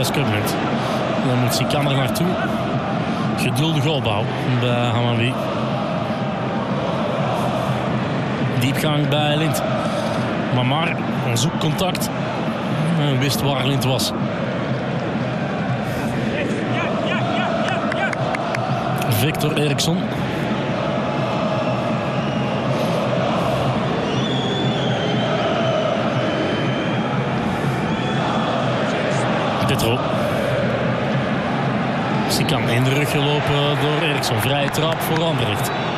Europees Cupmunt. Dan moet Sikan er naartoe. Geduldige opbouw bij Hammarby. Diepgang bij Lind. Maar zoekt contact. En wist waar Lind was. Victor Eriksson. Petro. Sikan in de rug gelopen door Eriksson. Vrije trap voor Anderlecht.